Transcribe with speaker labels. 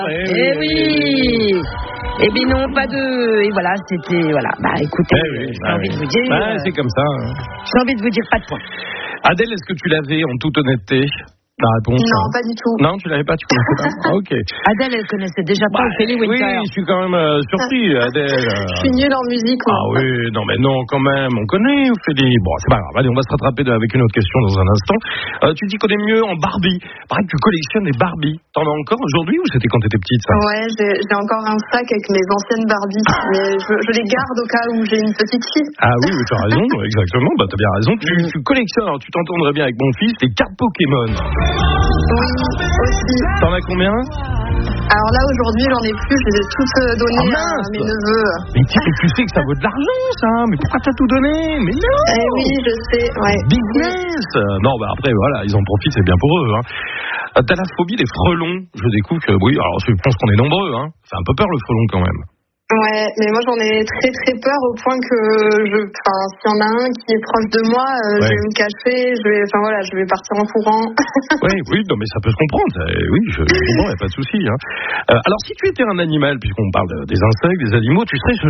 Speaker 1: Eh oui. Eh bien non, pas de... Et voilà, c'était... Voilà. Bah écoutez, j'ai envie de vous dire...
Speaker 2: c'est comme ça.
Speaker 1: J'ai envie de vous dire pas de point.
Speaker 2: Adèle, est-ce que tu l'avais en toute honnêteté ta réponse?
Speaker 3: Non, pas du tout.
Speaker 2: Non, tu l'avais pas, tu connaissais pas. Ok.
Speaker 1: Adèle, elle connaissait déjà pas Ophélie Winter.
Speaker 2: Oui, je suis quand même surpris, Adèle.
Speaker 3: Je suis nulle en musique.
Speaker 2: Ah oui, non mais non, quand même, on connaît Ophélie. Bon, c'est pas grave, allez, on va se rattraper avec une autre question dans un instant. Tu t'y connais mieux en Barbie. Pareil, tu collectionnes des Barbies. T'en as encore aujourd'hui ou c'était quand t'étais petite, ça?
Speaker 3: Ouais, j'ai encore un sac avec mes anciennes Barbies, mais je les garde au cas où j'ai une petite fille.
Speaker 2: Ah oui, tu as raison, exactement, bah t'as bien raison. Tu collectionnes, alors tu t'entendrais bien avec mon fils, les cartes Pokémon.
Speaker 3: Oui, aussi.
Speaker 2: T'en as combien?
Speaker 3: Alors là, aujourd'hui, j'en ai plus, je les ai toutes données à mes neveux.
Speaker 2: Mais tu sais que ça vaut de l'argent, ça. Mais pourquoi t'as tout donné? Mais non.
Speaker 3: Oui, je sais, ouais.
Speaker 2: Business. Non, bah après, voilà, ils en profitent, c'est bien pour eux. Hein. T'as la phobie des frelons. Je découvre que, oui, alors je pense qu'on est nombreux. Hein. Ça fait un peu peur, le frelon, quand même.
Speaker 3: Ouais, mais moi j'en ai très très peur au point que s'il y en a un qui est proche de moi, je vais me cacher, je vais partir en courant.
Speaker 2: Oui, non mais ça peut se comprendre. Oui, je comprends, y a pas de souci. Hein. Alors si tu étais un animal, puisqu'on parle des insectes, des animaux, tu serais